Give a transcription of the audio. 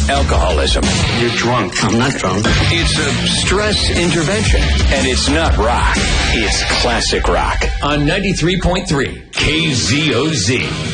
alcoholism. You're drunk. I'm not drunk. It's a stress intervention. And it's not rock. It's classic rock. On 93.3 KZOZ.